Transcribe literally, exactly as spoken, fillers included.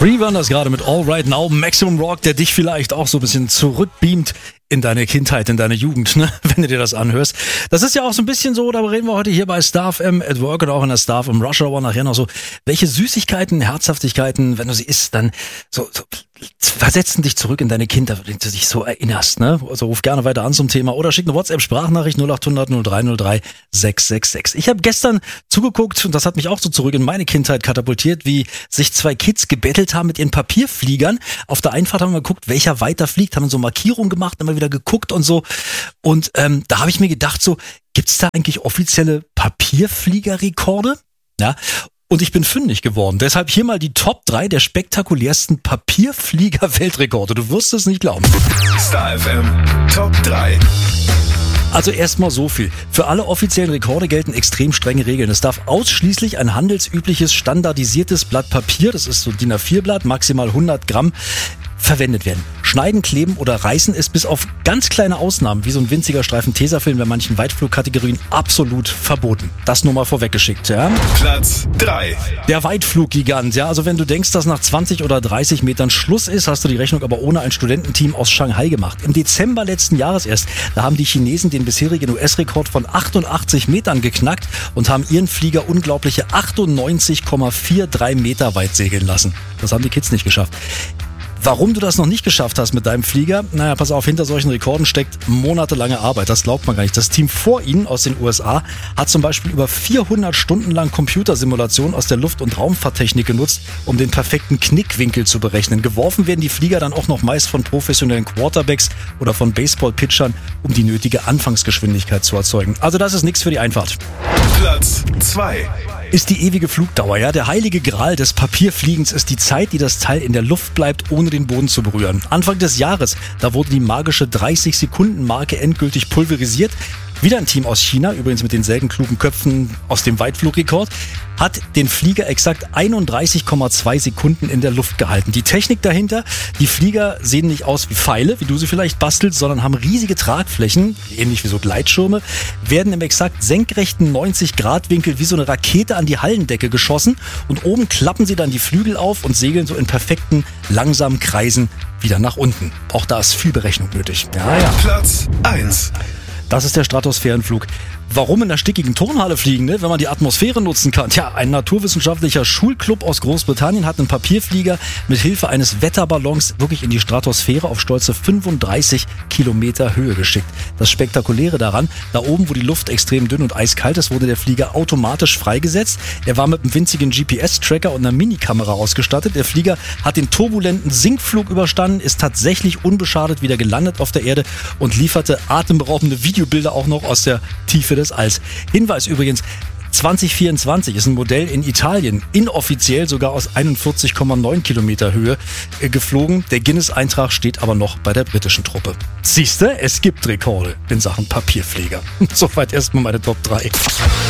Free waren das gerade mit All Right Now, Maximum Rock, der dich vielleicht auch so ein bisschen zurückbeamt in deine Kindheit, in deine Jugend, ne? Wenn du dir das anhörst. Das ist ja auch so ein bisschen so, da reden wir heute hier bei Star F M at Work und auch in der Star F M Rush Hour nachher noch so, welche Süßigkeiten, Herzhaftigkeiten, wenn du sie isst, dann so, so versetzen dich zurück in deine Kindheit, wenn du dich so erinnerst, ne? Also ruf gerne weiter an zum Thema oder schick eine WhatsApp-Sprachnachricht null acht hundert null drei null drei sechs sechs sechs. Ich habe gestern zugeguckt und das hat mich auch so zurück in meine Kindheit katapultiert, wie sich zwei Kids gebettelt haben mit ihren Papierfliegern. Auf der Einfahrt haben wir geguckt, welcher weiter fliegt, haben so Markierungen gemacht, immer wieder geguckt und so. Und ähm, da habe ich mir gedacht, so, gibt's da eigentlich offizielle Papierfliegerrekorde? Ja. Und ich bin fündig geworden. Deshalb hier mal die Top drei der spektakulärsten Papierflieger-Weltrekorde. Du wirst es nicht glauben. Star F M Top drei. Also erstmal so viel. Für alle offiziellen Rekorde gelten extrem strenge Regeln. Es darf ausschließlich ein handelsübliches, standardisiertes Blatt Papier, das ist so D I N A vier Blatt, maximal hundert Gramm, verwendet werden. Schneiden, kleben oder reißen ist bis auf ganz kleine Ausnahmen, wie so ein winziger Streifen Tesafilm bei manchen Weitflugkategorien, absolut verboten. Das nur mal vorweggeschickt, ja. Platz drei. Der Weitfluggigant, ja. Also wenn du denkst, dass nach zwanzig oder dreißig Metern Schluss ist, hast du die Rechnung aber ohne ein Studententeam aus Shanghai gemacht. Im Dezember letzten Jahres erst, da haben die Chinesen den bisherigen U S-Rekord von achtundachtzig Metern geknackt und haben ihren Flieger unglaubliche achtundneunzig Komma dreiundvierzig Meter weit segeln lassen. Das haben die Kids nicht geschafft. Warum du das noch nicht geschafft hast mit deinem Flieger? Naja, pass auf, hinter solchen Rekorden steckt monatelange Arbeit. Das glaubt man gar nicht. Das Team vor ihnen aus den U S A hat zum Beispiel über vierhundert Stunden lang Computersimulationen aus der Luft- und Raumfahrttechnik genutzt, um den perfekten Knickwinkel zu berechnen. Geworfen werden die Flieger dann auch noch meist von professionellen Quarterbacks oder von Baseball-Pitchern, um die nötige Anfangsgeschwindigkeit zu erzeugen. Also das ist nichts für die Einfahrt. Platz zwei. Ist die ewige Flugdauer, ja. Der heilige Gral des Papierfliegens ist die Zeit, die das Teil in der Luft bleibt, ohne den Boden zu berühren. Anfang des Jahres, da wurde die magische dreißig-Sekunden-Marke endgültig pulverisiert. Wieder ein Team aus China, übrigens mit denselben klugen Köpfen aus dem Weitflugrekord, hat den Flieger exakt einunddreißig Komma zwei Sekunden in der Luft gehalten. Die Technik dahinter, die Flieger sehen nicht aus wie Pfeile, wie du sie vielleicht bastelst, sondern haben riesige Tragflächen, ähnlich wie so Gleitschirme, werden im exakt senkrechten neunzig Grad Winkel wie so eine Rakete an die Hallendecke geschossen und oben klappen sie dann die Flügel auf und segeln so in perfekten, langsamen Kreisen wieder nach unten. Auch da ist viel Berechnung nötig. Ja, ja. Platz eins. Das ist der Stratosphärenflug. Warum in der stickigen Turnhalle fliegen, ne? Wenn man die Atmosphäre nutzen kann? Tja, ein naturwissenschaftlicher Schulclub aus Großbritannien hat einen Papierflieger mit Hilfe eines Wetterballons wirklich in die Stratosphäre auf stolze fünfunddreißig Kilometer Höhe geschickt. Das Spektakuläre daran, da oben, wo die Luft extrem dünn und eiskalt ist, wurde der Flieger automatisch freigesetzt. Er war mit einem winzigen G P S-Tracker und einer Minikamera ausgestattet. Der Flieger hat den turbulenten Sinkflug überstanden, ist tatsächlich unbeschadet wieder gelandet auf der Erde und lieferte atemberaubende Videobilder auch noch aus der Tiefe des Alls. Hinweis übrigens, zwanzig vierundzwanzig ist ein Modell in Italien, inoffiziell sogar aus einundvierzig Komma neun Kilometer Höhe äh, geflogen. Der Guinness-Eintrag steht aber noch bei der britischen Truppe. Siehste, es gibt Rekorde in Sachen Papierflieger. Soweit erstmal meine Top drei.